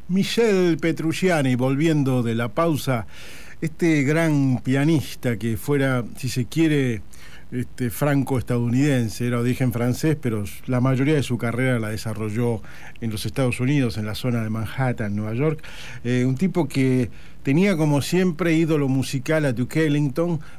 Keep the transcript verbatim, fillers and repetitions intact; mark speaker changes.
Speaker 1: Michel Petrucciani, volviendo de la pausa, este gran pianista que fuera, si se quiere, este, franco-estadounidense, era de origen francés, pero la mayoría de su carrera la desarrolló en los Estados Unidos, en la zona de Manhattan, Nueva York. Eh, un tipo que tenía como siempre ídolo musical a Duke Ellington,